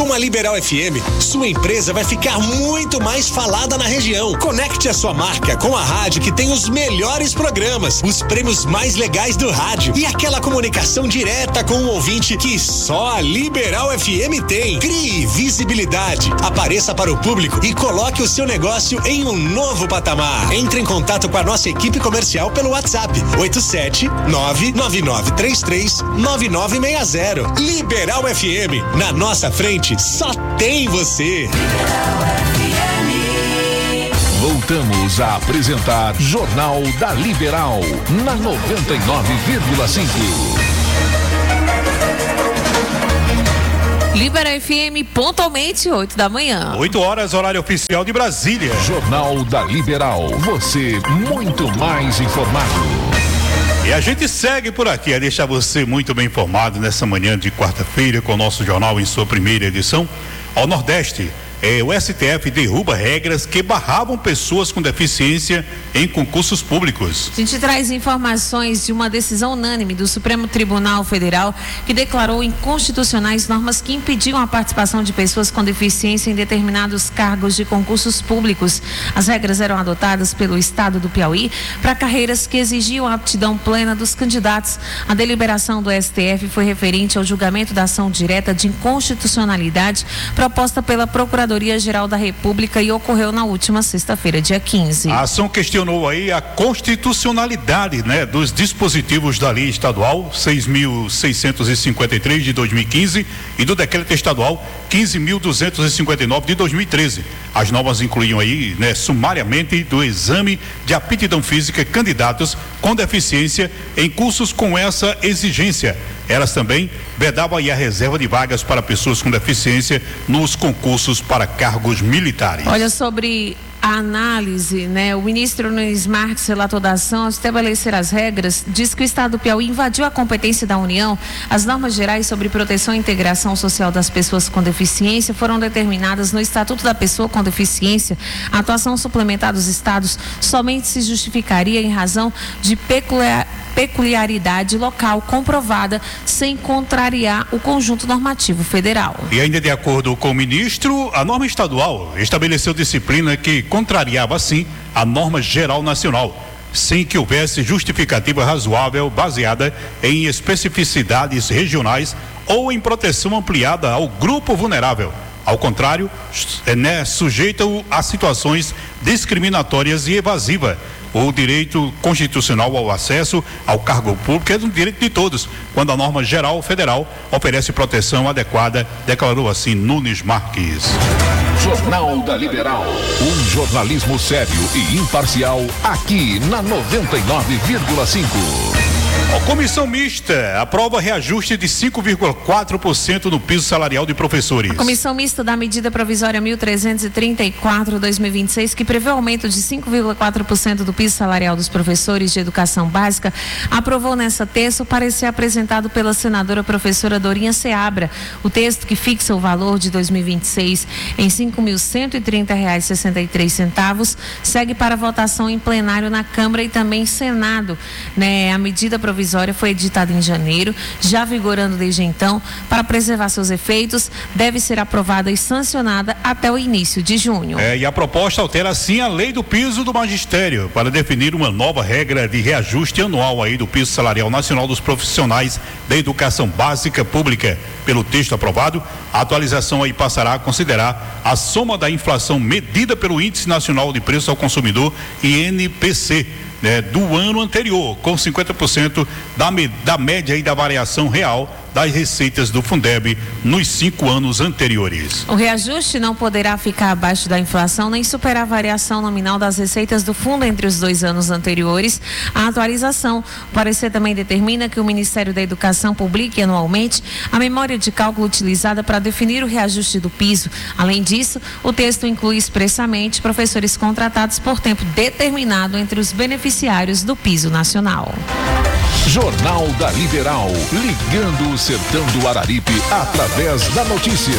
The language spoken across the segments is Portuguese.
Com a Liberal FM, sua empresa vai ficar muito mais falada na região. Conecte a sua marca com a rádio que tem os melhores programas, os prêmios mais legais do rádio e aquela comunicação direta com o ouvinte que só a Liberal FM tem. Crie visibilidade, apareça para o público e coloque o seu negócio em um novo patamar. Entre em contato com a nossa equipe comercial pelo WhatsApp 87999339960. Liberal FM, na nossa frente só tem você. Voltamos a apresentar Jornal da Liberal na 99,5. Libera FM, pontualmente 8 da manhã. 8 horas, horário oficial de Brasília. Jornal da Liberal, você muito mais informado. E a gente segue por aqui a deixar você muito bem informado nessa manhã de quarta-feira com o nosso jornal em sua primeira edição. Ao Nordeste, o STF derruba regras que barravam pessoas com deficiência em concursos públicos. A gente traz informações de uma decisão unânime do Supremo Tribunal Federal que declarou inconstitucionais normas que impediam a participação de pessoas com deficiência em determinados cargos de concursos públicos. As regras eram adotadas pelo Estado do Piauí para carreiras que exigiam a aptidão plena dos candidatos. A deliberação do STF foi referente ao julgamento da ação direta de inconstitucionalidade proposta pela Procuradoria-Geral da República e ocorreu na última sexta-feira, dia 15. A ação questionou aí a constitucionalidade, dos dispositivos da Lei Estadual 6.653 de 2015 e do Decreto Estadual 15.259 de 2013. As normas incluíam aí, sumariamente, do exame de aptidão física candidatos com deficiência em cursos com essa exigência. Elas também vedavam aí a reserva de vagas para pessoas com deficiência nos concursos para cargos militares. Olha, sobre a análise, o ministro Nunes Marques, relator da ação, ao estabelecer as regras, diz que o Estado do Piauí invadiu a competência da União. As normas gerais sobre proteção e integração social das pessoas com deficiência foram determinadas no Estatuto da Pessoa com Deficiência. A atuação suplementar dos estados somente se justificaria em razão de peculiaridade local comprovada, sem contrariar o conjunto normativo federal. E ainda de acordo com o ministro, a norma estadual estabeleceu disciplina que contrariava, assim, a norma geral nacional, sem que houvesse justificativa razoável baseada em especificidades regionais ou em proteção ampliada ao grupo vulnerável. Ao contrário, sujeita-o a situações discriminatórias e evasivas. O direito constitucional ao acesso ao cargo público é um direito de todos, quando a norma geral federal oferece proteção adequada, declarou assim Nunes Marques. Jornal da Liberal, um jornalismo sério e imparcial aqui na 99,5. A comissão mista aprova reajuste de 5,4% no piso salarial de professores. A comissão mista da medida provisória 1334/2026, que prevê o aumento de 5,4% do piso salarial dos professores de educação básica, aprovou nesta terça o parecer apresentado pela senadora professora Dorinha Seabra. O texto, que fixa o valor de 2026 em R$ 5.130,63, segue para votação em plenário na Câmara e também Senado. A medida provisória foi editada em janeiro, já vigorando desde então. Para preservar seus efeitos, deve ser aprovada e sancionada até o início de junho. E a proposta altera assim a lei do piso do magistério para definir uma nova regra de reajuste anual aí do piso salarial nacional dos profissionais da educação básica pública. Pelo texto aprovado, a atualização aí passará a considerar a soma da inflação medida pelo Índice Nacional de Preço ao Consumidor, INPC, do ano anterior, com 50% da média e da variação real das receitas do Fundeb nos 5 anos anteriores. O reajuste não poderá ficar abaixo da inflação nem superar a variação nominal das receitas do fundo entre os 2 anos anteriores. A atualização, o parecer também determina que o Ministério da Educação publique anualmente a memória de cálculo utilizada para definir o reajuste do piso. Além disso, o texto inclui expressamente professores contratados por tempo determinado entre os beneficiários do piso nacional. Jornal da Liberal, ligando o sertão do Araripe através da notícia.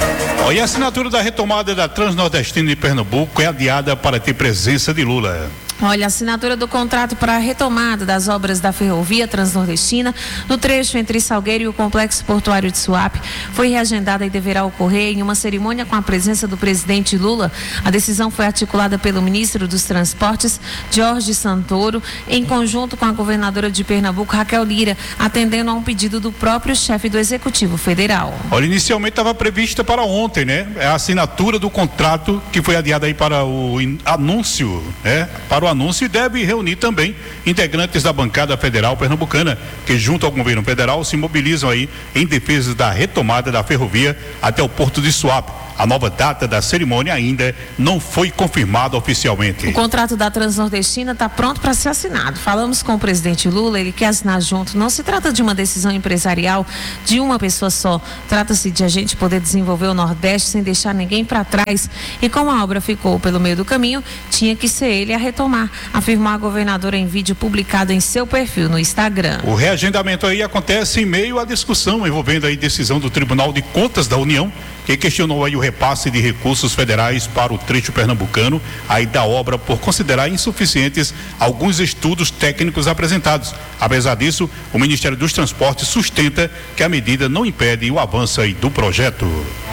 E a assinatura da retomada da Transnordestina de Pernambuco é adiada para ter presença de Lula. Olha, a assinatura do contrato para a retomada das obras da ferrovia transnordestina no trecho entre Salgueiro e o complexo portuário de Suape foi reagendada e deverá ocorrer em uma cerimônia com a presença do presidente Lula. A decisão foi articulada pelo ministro dos Transportes, Jorge Santoro, em conjunto com a governadora de Pernambuco, Raquel Lira, atendendo a um pedido do próprio chefe do Executivo Federal. Olha, inicialmente estava prevista para ontem, né? A assinatura do contrato que foi adiada aí para o anúncio, né? Para o anúncio, e deve reunir também integrantes da bancada federal pernambucana, que junto ao governo federal se mobilizam aí em defesa da retomada da ferrovia até o porto de Suape. A nova data da cerimônia ainda não foi confirmada oficialmente. O contrato da Transnordestina está pronto para ser assinado. Falamos com o presidente Lula, ele quer assinar junto. Não se trata de uma decisão empresarial de uma pessoa só. Trata-se de a gente poder desenvolver o Nordeste sem deixar ninguém para trás. E como a obra ficou pelo meio do caminho, tinha que ser ele a retomar, afirmou a governadora em vídeo publicado em seu perfil no Instagram. O reagendamento aí acontece em meio à discussão envolvendo a decisão do Tribunal de Contas da União, que questionou aí o repasse de recursos federais para o trecho pernambucano aí da obra por considerar insuficientes alguns estudos técnicos apresentados. Apesar disso, o Ministério dos Transportes sustenta que a medida não impede o avanço aí do projeto.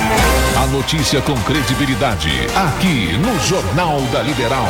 A notícia com credibilidade, aqui no Jornal da Liberal.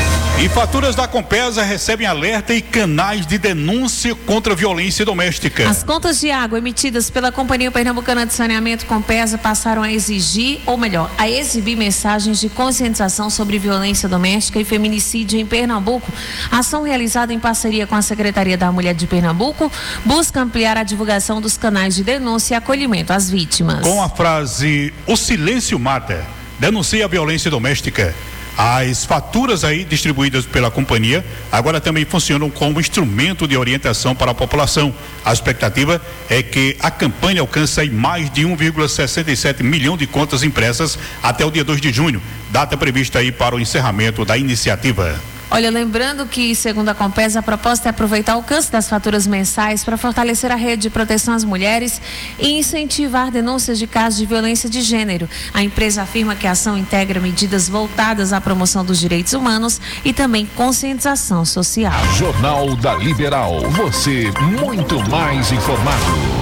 E faturas da Compesa recebem alerta e canais de denúncia contra a violência doméstica. As contas de água emitidas pela Companhia Pernambucana de Saneamento Compesa passaram a exigir, ou melhor, a exibir mensagens de conscientização sobre violência doméstica e feminicídio em Pernambuco. A ação realizada em parceria com a Secretaria da Mulher de Pernambuco busca ampliar a divulgação dos canais de denúncia e acolhimento às vítimas. Com a frase "O silêncio mata", denuncia a violência doméstica. As faturas aí distribuídas pela companhia agora também funcionam como instrumento de orientação para a população. A expectativa é que a campanha alcance aí mais de 1,67 milhão de contas impressas até o dia 2 de junho, data prevista aí para o encerramento da iniciativa. Olha, lembrando que, segundo a Compesa, a proposta é aproveitar o alcance das faturas mensais para fortalecer a rede de proteção às mulheres e incentivar denúncias de casos de violência de gênero. A empresa afirma que a ação integra medidas voltadas à promoção dos direitos humanos e também conscientização social. Jornal da Liberal, você muito mais informado.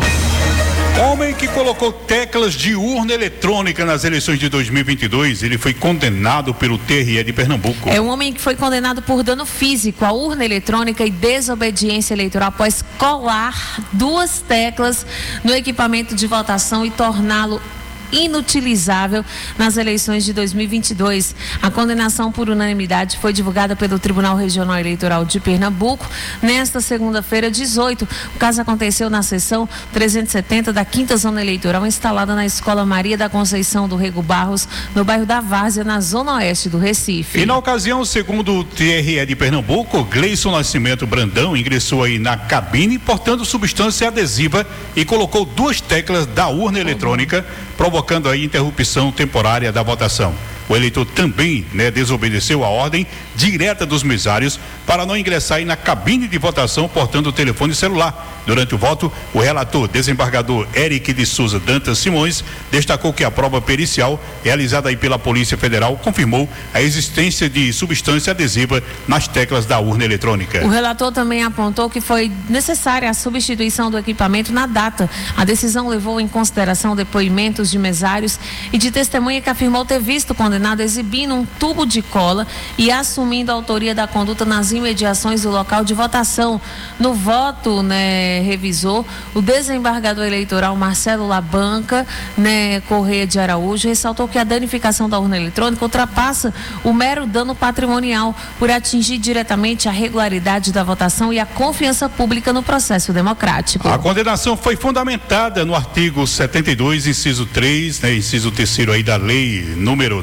Homem que colocou teclas de urna eletrônica nas eleições de 2022, ele foi condenado pelo TRE de Pernambuco. É um homem que foi condenado por dano físico à urna eletrônica e desobediência eleitoral após colar 2 teclas no equipamento de votação e torná-lo inutilizável nas eleições de 2022. A condenação por unanimidade foi divulgada pelo Tribunal Regional Eleitoral de Pernambuco nesta segunda-feira, 18. O caso aconteceu na seção 370 da 5ª Zona Eleitoral, instalada na Escola Maria da Conceição do Rego Barros, no bairro da Várzea, na zona oeste do Recife. E na ocasião, segundo o TRE de Pernambuco, Gleison Nascimento Brandão ingressou aí na cabine portando substância adesiva e colocou 2 teclas da urna eletrônica, provocando aí interrupção temporária da votação. O eleitor também, desobedeceu a ordem direta dos mesários para não ingressar aí na cabine de votação portando o telefone celular. Durante o voto, o relator desembargador Eric de Souza Dantas Simões destacou que a prova pericial realizada aí pela Polícia Federal confirmou a existência de substância adesiva nas teclas da urna eletrônica. O relator também apontou que foi necessária a substituição do equipamento na data. A decisão levou em consideração depoimentos de mesários e de testemunha que afirmou ter visto o condenado exibindo um tubo de cola e assumindo a autoria da conduta nas imediações do local de votação. No voto, revisor, o desembargador eleitoral Marcelo Labanca, Correia de Araújo, ressaltou que a danificação da urna eletrônica ultrapassa o mero dano patrimonial por atingir diretamente a regularidade da votação e a confiança pública no processo democrático. A condenação foi fundamentada no artigo 72, inciso 3, inciso 3º aí da lei número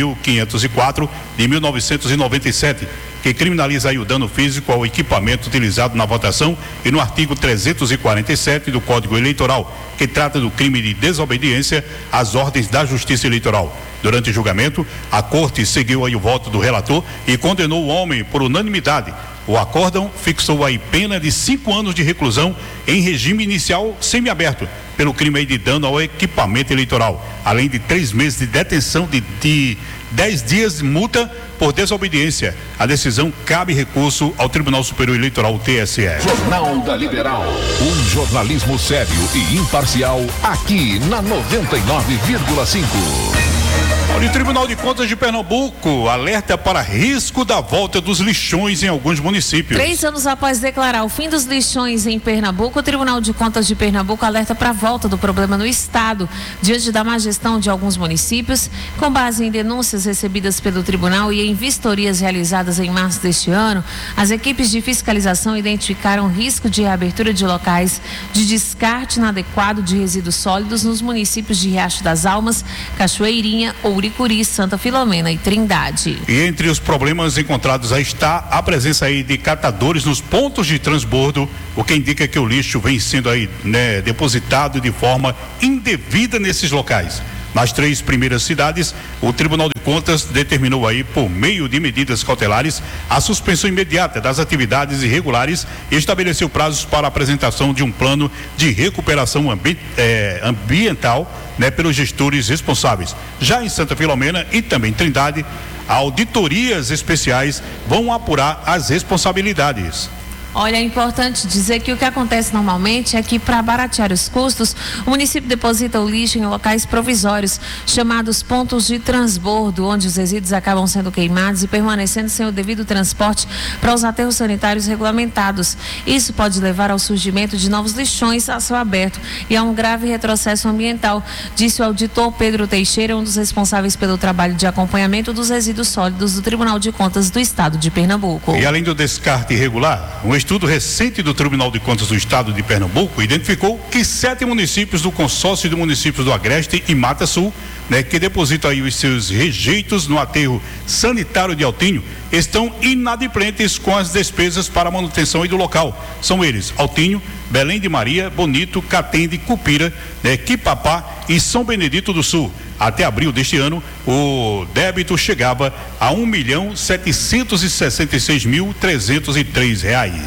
9.504 de 1997, que criminaliza aí o dano físico ao equipamento utilizado na votação, e no artigo 347 do Código Eleitoral, que trata do crime de desobediência às ordens da Justiça Eleitoral. Durante o julgamento, a Corte seguiu aí o voto do relator e condenou o homem por unanimidade. O acórdão fixou aí pena de 5 anos de reclusão em regime inicial semiaberto pelo crime aí de dano ao equipamento eleitoral, além de 3 meses de detenção de 10 dias de multa por desobediência. A decisão cabe recurso ao Tribunal Superior Eleitoral, TSE. Jornal da Liberal. Um jornalismo sério e imparcial aqui na 99,5. O Tribunal de Contas de Pernambuco alerta para risco da volta dos lixões em alguns municípios. 3 anos após declarar o fim dos lixões em Pernambuco, o Tribunal de Contas de Pernambuco alerta para a volta do problema no estado, diante da má gestão de alguns municípios. Com base em denúncias recebidas pelo tribunal e em vistorias realizadas em março deste ano, as equipes de fiscalização identificaram risco de reabertura de locais de descarte inadequado de resíduos sólidos nos municípios de Riacho das Almas, Cachoeirinha, Ouricuri, Santa Filomena e Trindade. E entre os problemas encontrados aí está a presença aí de catadores nos pontos de transbordo, o que indica que o lixo vem sendo aí, depositado de forma indevida nesses locais. Nas 3 primeiras cidades, o Tribunal de Contas determinou aí, por meio de medidas cautelares, a suspensão imediata das atividades irregulares e estabeleceu prazos para a apresentação de um plano de recuperação ambiental, pelos gestores responsáveis. Já em Santa Filomena e também Trindade, auditorias especiais vão apurar as responsabilidades. Olha, é importante dizer que o que acontece normalmente é que, para baratear os custos, o município deposita o lixo em locais provisórios, chamados pontos de transbordo, onde os resíduos acabam sendo queimados e permanecendo sem o devido transporte para os aterros sanitários regulamentados. Isso pode levar ao surgimento de novos lixões a céu aberto e a um grave retrocesso ambiental, disse o auditor Pedro Teixeira, um dos responsáveis pelo trabalho de acompanhamento dos resíduos sólidos do Tribunal de Contas do Estado de Pernambuco. E além do descarte irregular, um estudo recente do Tribunal de Contas do Estado de Pernambuco identificou que 7 municípios do consórcio de municípios do Agreste e Mata Sul, que depositam aí os seus rejeitos no aterro sanitário de Altinho, estão inadimplentes com as despesas para a manutenção aí do local. São eles: Altinho, Belém de Maria, Bonito, Catende, Cupira, Quipapá e São Benedito do Sul. Até abril deste ano, o débito chegava a R$1.766.303.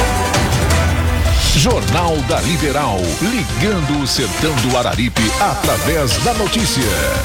Jornal da Liberal, ligando o sertão do Araripe através da notícia.